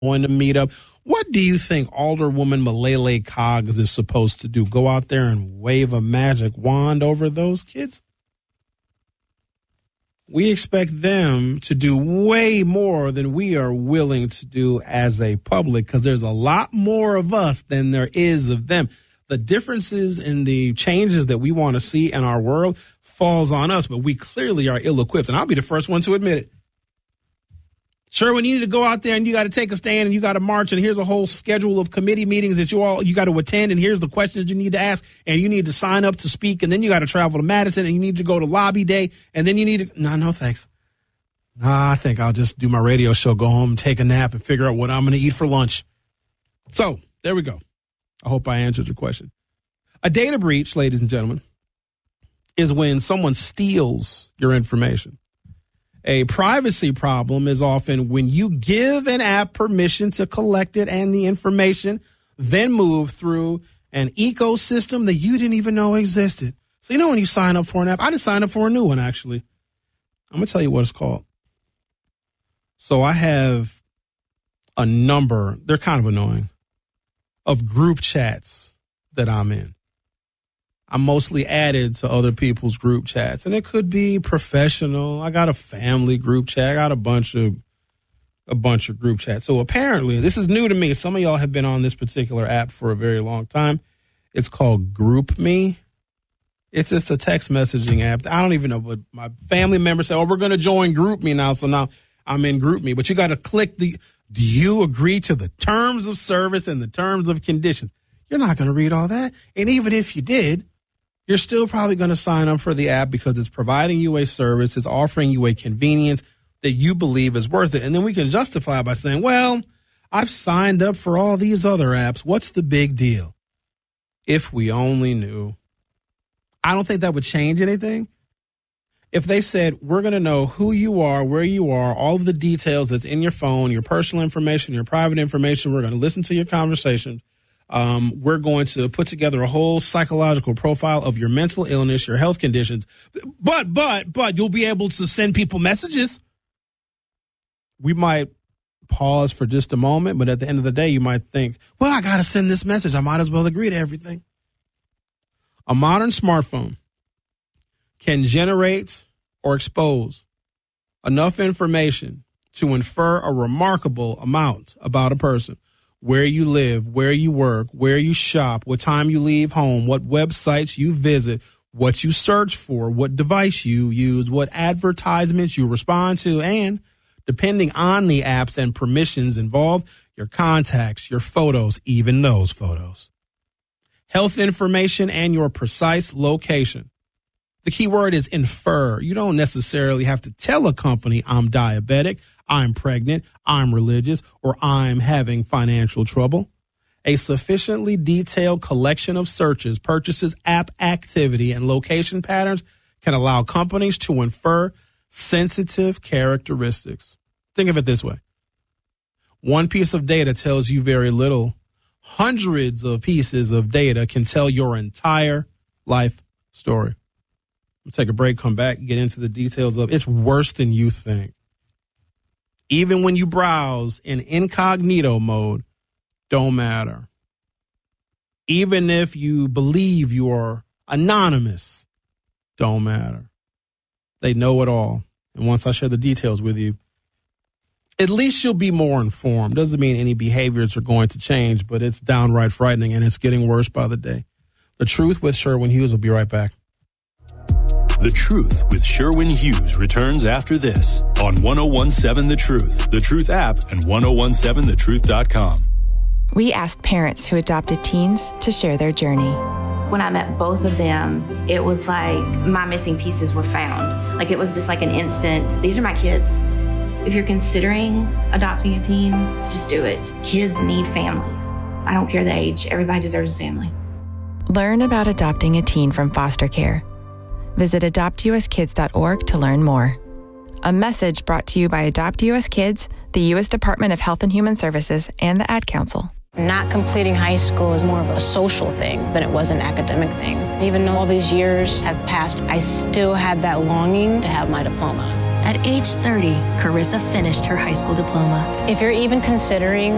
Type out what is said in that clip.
on the meetup. What do you think Alderwoman Malele Coggs is supposed to do? Go out there and wave a magic wand over those kids? We expect them to do way more than we are willing to do as a public, because there's a lot more of us than there is of them. The differences in the changes that we want to see in our world falls on us, but we clearly are ill-equipped, and I'll be the first one to admit it. Sure, when you need to go out there and you got to take a stand and you got to march, and here's a whole schedule of committee meetings that you got to attend, and here's the questions you need to ask, and you need to sign up to speak, and then you got to travel to Madison, and you need to go to lobby day, and then you need to, no thanks. I think I'll just do my radio show, go home, take a nap, and figure out what I'm going to eat for lunch. So there we go. I hope I answered your question. A data breach, ladies and gentlemen, is when someone steals your information. A privacy problem is often when you give an app permission to collect it and the information, then move through an ecosystem that you didn't even know existed. So, when you sign up for an app, I just signed up for a new one, actually. I'm going to tell you what it's called. So I have a number, they're kind of annoying, of group chats that I'm in. I'm mostly added to other people's group chats, and it could be professional. I got a family group chat. I got a bunch of group chats. So apparently, this is new to me. Some of y'all have been on this particular app for a very long time. It's called GroupMe. It's just a text messaging app. I don't even know, but my family members say, we're going to join GroupMe now. So now I'm in GroupMe. But you got to click do you agree to the terms of service and the terms of conditions? You're not going to read all that. And even if you did, you're still probably going to sign up for the app because it's providing you a service, it's offering you a convenience that you believe is worth it. And then we can justify it by saying, well, I've signed up for all these other apps. What's the big deal? If we only knew. I don't think that would change anything. If they said, we're going to know who you are, where you are, all of the details that's in your phone, your personal information, your private information, we're going to listen to your conversation. We're going to put together a whole psychological profile of your mental illness, your health conditions. But you'll be able to send people messages. We might pause for just a moment, but at the end of the day, you might think, well, I got to send this message. I might as well agree to everything. A modern smartphone can generate or expose enough information to infer a remarkable amount about a person. Where you live, where you work, where you shop, what time you leave home, what websites you visit, what you search for, what device you use, what advertisements you respond to, and depending on the apps and permissions involved, your contacts, your photos, even those photos. Health information and your precise location. The key word is infer. You don't necessarily have to tell a company I'm diabetic, I'm pregnant, I'm religious, or I'm having financial trouble. A sufficiently detailed collection of searches, purchases, app activity, and location patterns can allow companies to infer sensitive characteristics. Think of it this way. One piece of data tells you very little. Hundreds of pieces of data can tell your entire life story. We'll take a break, come back, get into the details of it's worse than you think. Even when you browse in incognito mode, don't matter. Even if you believe you are anonymous, don't matter. They know it all. And once I share the details with you, at least you'll be more informed. Doesn't mean any behaviors are going to change, but it's downright frightening, and it's getting worse by the day. The Truth with Sherwin Hughes will be right back. The Truth with Sherwin Hughes returns after this on 1017 The Truth, The Truth app, and 1017thetruth.com. We asked parents who adopted teens to share their journey. When I met both of them, it was like my missing pieces were found. Like it was just like an instant, these are my kids. If you're considering adopting a teen, just do it. Kids need families. I don't care the age. Everybody deserves a family. Learn about adopting a teen from foster care. Visit adoptuskids.org to learn more. A message brought to you by Adopt US Kids, the U.S. Department of Health and Human Services, and the Ad Council. Not completing high school is more of a social thing than it was an academic thing. Even though all these years have passed, I still had that longing to have my diploma. At age 30, Carissa finished her high school diploma. If you're even considering